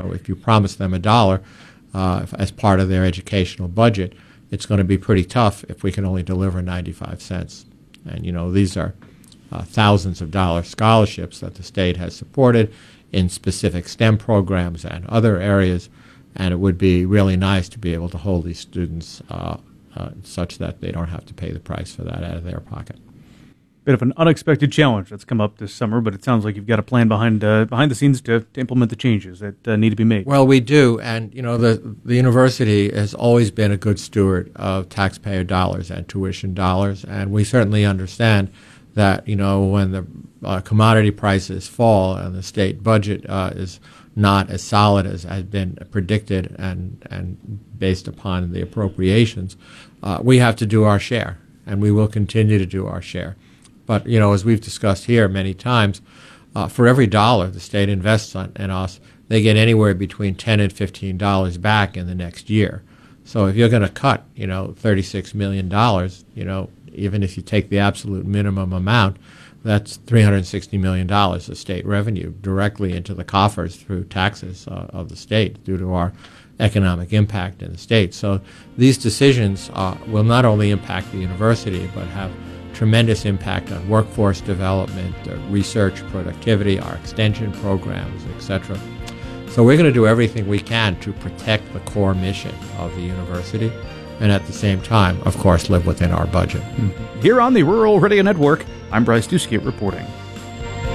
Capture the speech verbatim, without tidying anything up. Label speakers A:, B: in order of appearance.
A: So if you promise them a dollar uh, as part of their educational budget, it's going to be pretty tough if we can only deliver ninety-five cents. And, you know, these are uh, thousands of dollar scholarships that the state has supported in specific STEM programs and other areas, and it would be really nice to be able to hold these students uh, uh, such that they don't have to pay the price for that out of their pocket.
B: Bit of an unexpected challenge that's come up this summer, but it sounds like you've got a plan behind uh, behind the scenes to, to implement the changes that uh, need to be made.
A: Well, we do, and you know the the university has always been a good steward of taxpayer dollars and tuition dollars, and we certainly understand that you know when the uh, commodity prices fall and the state budget uh, is not as solid as has been predicted and and based upon the appropriations, uh, we have to do our share, and we will continue to do our share. But, you know, as we've discussed here many times, uh, for every dollar the state invests on, in us, they get anywhere between ten and fifteen dollars back in the next year. So if you're going to cut, you know, thirty-six million dollars, you know, even if you take the absolute minimum amount, that's three hundred sixty million dollars of state revenue directly into the coffers through taxes uh, of the state due to our economic impact in the state. So these decisions uh, will not only impact the university, but have tremendous impact on workforce development, uh, research, productivity, our extension programs, et cetera. So we're going to do everything we can to protect the core mission of the university and at the same time, of course, live within our budget.
B: Here on the Rural Radio Network, I'm Bryce Duskett reporting.